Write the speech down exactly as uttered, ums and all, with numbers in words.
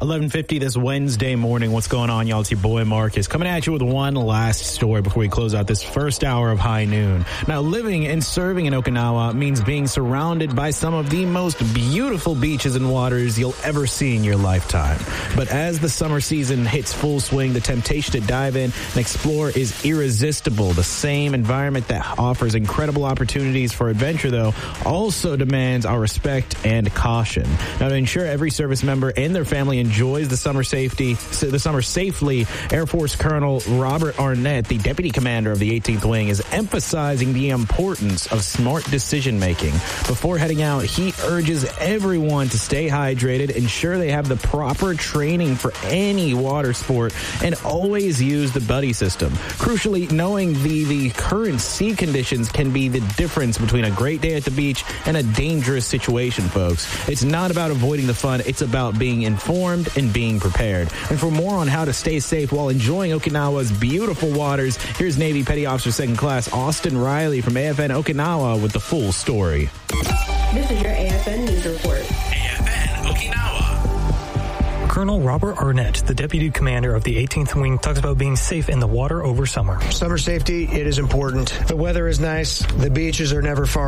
eleven fifty this Wednesday morning. What's going on, y'all? It's your boy Marcus coming at you with one last story before we close out this first hour of High Noon. Now, living and serving in Okinawa means being surrounded by some of the most beautiful beaches and waters you'll ever see in your lifetime. But as the summer season hits full swing, the temptation to dive in and explore is irresistible. The same environment that offers incredible opportunities for adventure, though, also demands our respect and caution. Now, to ensure every service member and their family enjoys the summer safety, the summer safely, Air Force Colonel Robert Arnett, the Deputy Commander of the eighteenth Wing, is emphasizing the importance of smart decision-making. Before heading out, he urges everyone to stay hydrated, ensure they have the proper training for any water sport, and always use the buddy system. Crucially, knowing the, the current sea conditions can be the difference between a great day at the beach and a dangerous situation, folks. It's not about avoiding the fun, it's about being informed and being prepared. And for more on how to stay safe while enjoying Okinawa's beautiful waters, here's Navy Petty Officer Second Class Austin Riley from A F N Okinawa with the full story. This is your A F N News Report. A F N Okinawa. Colonel Robert Arnett, the Deputy Commander of the eighteenth Wing, talks about being safe in the water over summer. Summer safety, it is important. The weather is nice. The beaches are never far